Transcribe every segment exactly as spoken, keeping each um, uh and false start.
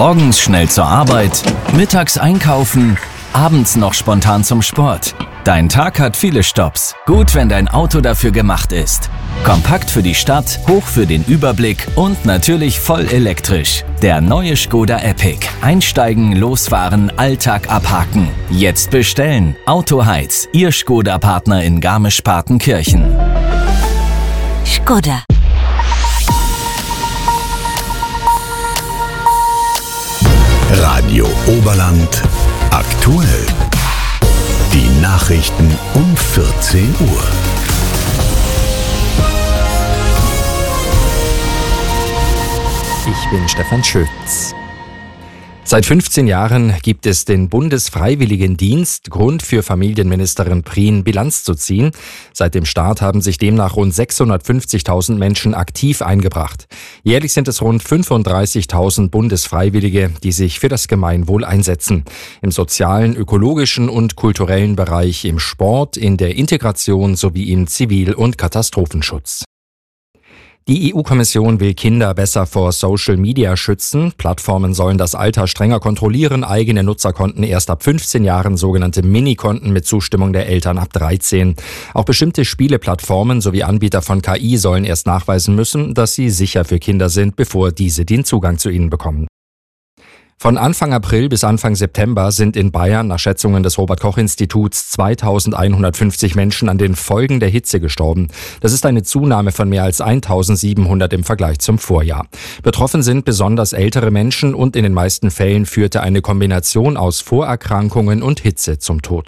Morgens schnell zur Arbeit, mittags einkaufen, abends noch spontan zum Sport. Dein Tag hat viele Stopps. Gut, wenn dein Auto dafür gemacht ist. Kompakt für die Stadt, hoch für den Überblick und natürlich voll elektrisch. Der neue Škoda Epic. Einsteigen, losfahren, Alltag abhaken. Jetzt bestellen. Autoheiz, Ihr Škoda-Partner in Garmisch-Partenkirchen. Škoda. Radio Oberland aktuell. Die Nachrichten um vierzehn Uhr. Ich bin Stefan Schütz. Seit fünfzehn Jahren gibt es den Bundesfreiwilligendienst, Grund für Familienministerin Prien, Bilanz zu ziehen. Seit dem Start haben sich demnach rund sechshundertfünfzigtausend Menschen aktiv eingebracht. Jährlich sind es rund fünfunddreißigtausend Bundesfreiwillige, die sich für das Gemeinwohl einsetzen. Im sozialen, ökologischen und kulturellen Bereich, im Sport, in der Integration sowie im Zivil- und Katastrophenschutz. Die E U-Kommission will Kinder besser vor Social Media schützen. Plattformen sollen das Alter strenger kontrollieren. Eigene Nutzerkonten erst ab fünfzehn Jahren, sogenannte Minikonten mit Zustimmung der Eltern ab dreizehn. Auch bestimmte Spieleplattformen sowie Anbieter von K I sollen erst nachweisen müssen, dass sie sicher für Kinder sind, bevor diese den Zugang zu ihnen bekommen. Von Anfang April bis Anfang September sind in Bayern nach Schätzungen des Robert-Koch-Instituts zweitausendeinhundertfünfzig Menschen an den Folgen der Hitze gestorben. Das ist eine Zunahme von mehr als eintausendsiebenhundert im Vergleich zum Vorjahr. Betroffen sind besonders ältere Menschen und in den meisten Fällen führte eine Kombination aus Vorerkrankungen und Hitze zum Tod.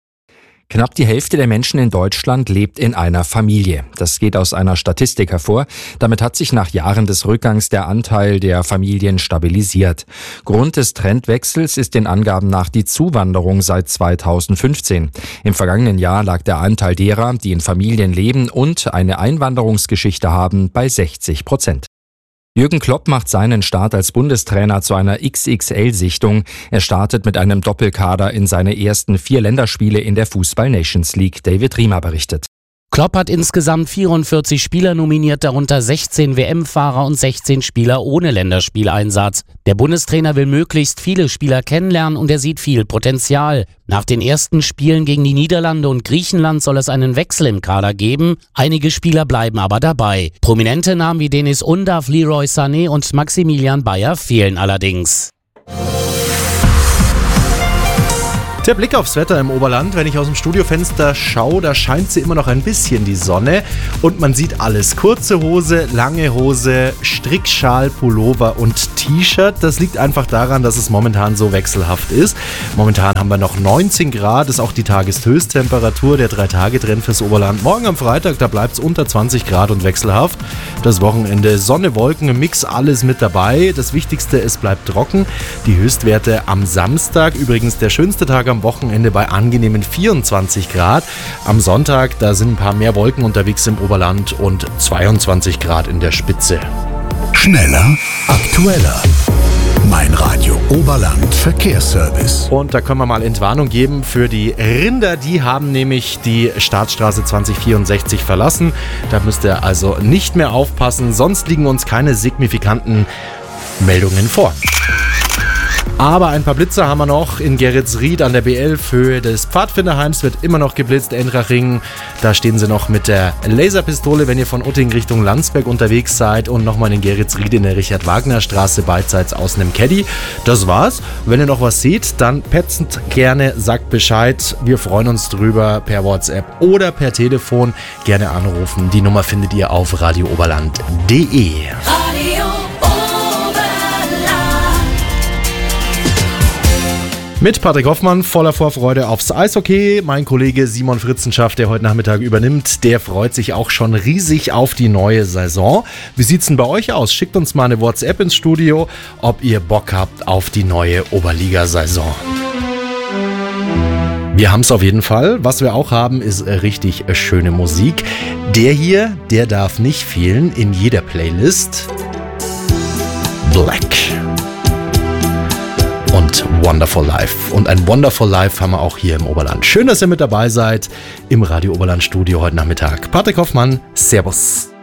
Knapp die Hälfte der Menschen in Deutschland lebt in einer Familie. Das geht aus einer Statistik hervor. Damit hat sich nach Jahren des Rückgangs der Anteil der Familien stabilisiert. Grund des Trendwechsels ist den Angaben nach die Zuwanderung seit zweitausendfünfzehn. Im vergangenen Jahr lag der Anteil derer, die in Familien leben und eine Einwanderungsgeschichte haben, bei sechzig Prozent. Jürgen Klopp macht seinen Start als Bundestrainer zu einer X X L-Sichtung. Er startet mit einem Doppelkader in seine ersten vier Länderspiele in der Fußball-Nations League. David Riemer berichtet. Klopp hat insgesamt vierundvierzig Spieler nominiert, darunter sechzehn W M-Fahrer und sechzehn Spieler ohne Länderspieleinsatz. Der Bundestrainer will möglichst viele Spieler kennenlernen und er sieht viel Potenzial. Nach den ersten Spielen gegen die Niederlande und Griechenland soll es einen Wechsel im Kader geben. Einige Spieler bleiben aber dabei. Prominente Namen wie Deniz Undav, Leroy Sané und Maximilian Bayer fehlen allerdings. Der Blick aufs Wetter im Oberland, wenn ich aus dem Studiofenster schaue, da scheint sie immer noch ein bisschen die Sonne und man sieht alles. Kurze Hose, lange Hose, Strickschal, Pullover und T-Shirt. Das liegt einfach daran, dass es momentan so wechselhaft ist. Momentan haben wir noch neunzehn Grad, ist auch die Tageshöchsttemperatur, der drei-Tage-Trend fürs Oberland. Morgen am Freitag, da bleibt es unter zwanzig Grad und wechselhaft. Das Wochenende Sonne, Wolken im Mix, alles mit dabei. Das Wichtigste, es bleibt trocken. Die Höchstwerte am Samstag, übrigens der schönste Tag am Wochenende bei angenehmen vierundzwanzig Grad. Am Sonntag, da sind ein paar mehr Wolken unterwegs im Oberland und zweiundzwanzig Grad in der Spitze. Schneller, aktueller. Mein Radio Oberland Verkehrsservice. Und da können wir mal Entwarnung geben für die Rinder. Die haben nämlich die Staatsstraße zwanzig vierundsechzig verlassen. Da müsst ihr also nicht mehr aufpassen. Sonst liegen uns keine signifikanten Meldungen vor. Aber ein paar Blitzer haben wir noch in Geretsried an der B elf. Höhe des Pfadfinderheims wird immer noch geblitzt. Endraching, da stehen sie noch mit der Laserpistole, wenn ihr von Utting Richtung Landsberg unterwegs seid. Und nochmal in Geretsried in der Richard-Wagner-Straße beidseits außen im Caddy. Das war's. Wenn ihr noch was seht, dann petzend gerne, sagt Bescheid. Wir freuen uns drüber per WhatsApp oder per Telefon. Gerne anrufen. Die Nummer findet ihr auf radiooberland punkt de. Radio Mit Patrick Hoffmann voller Vorfreude aufs Eishockey. Mein Kollege Simon Fritzenschaft, der heute Nachmittag übernimmt, der freut sich auch schon riesig auf die neue Saison. Wie sieht's denn bei euch aus? Schickt uns mal eine WhatsApp ins Studio, ob ihr Bock habt auf die neue Oberliga-Saison. Wir haben es auf jeden Fall. Was wir auch haben, ist richtig schöne Musik. Der hier, der darf nicht fehlen in jeder Playlist. Black. Und Wonderful Life. Und ein Wonderful Life haben wir auch hier im Oberland. Schön, dass ihr mit dabei seid im Radio Oberland Studio heute Nachmittag. Patrick Hoffmann, Servus.